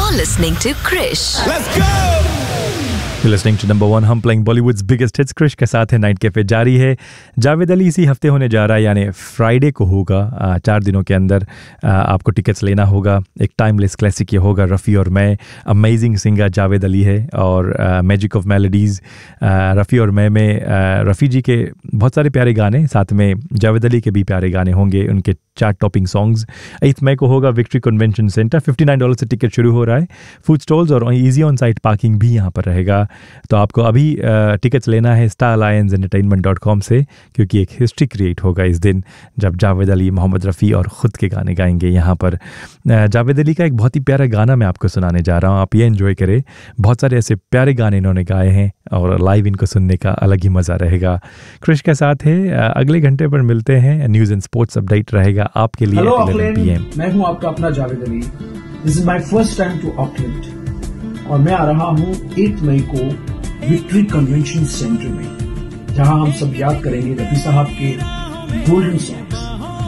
You're listening to Krish. Let's go! You're listening to number one हम playing Bollywood's biggest hits. Krrish के साथ है night cafe जारी है. जावेद अली इसी हफ्ते होने जा रहा है, यानी फ्राइडे को होगा. 4 दिनों के अंदर आपको टिकट्स लेना होगा. एक टाइमलेस क्लासिक ये होगा. रफ़ी और मैं, अमेजिंग सिंगर जावेद अली है और मैजिक ऑफ मेलोडीज़. रफ़ी और मैं में रफ़ी जी के बहुत सारे प्यारे गाने, साथ में जावेद अली के भी प्यारे गाने होंगे. उनके चार्ट टॉपिंग सॉन्ग्स. 8 मई को होगा विक्ट्री कन्वेंशन सेंटर. $59 से टिकट शुरू हो रहा है. फूड स्टॉल्स और ईजी ऑन साइट पार्किंग भी यहाँ पर रहेगा. तो आपको अभी टिकट्स लेना है starallianceentertainment.com से, क्योंकि एक हिस्ट्री क्रिएट होगा इस दिन जब जावेद अली, मोहम्मद रफ़ी और ख़ुद के गाने गाएंगे यहाँ पर. जावेद अली का एक बहुत ही प्यारा गाना मैं आपको सुनाने जा रहा हूँ. आप ये एंजॉय करें. बहुत सारे ऐसे प्यारे गाने इन्होंने गाए हैं और लाइव इनको सुनने का अलग ही मज़ा रहेगा. क्रिश के साथ है. अगले घंटे पर मिलते हैं. न्यूज़ एंड स्पोर्ट्स अपडेट रहेगा आपके लिए 11 PM. मैं हूँ आपका अपना Javed Ali. This is my first time to Auckland और मैं आ रहा हूँ 8 मई को विक्ट्री कन्वेंशन सेंटर में, जहां हम सब याद करेंगे रफी साहब के गोल्डन सॉन्ग्स.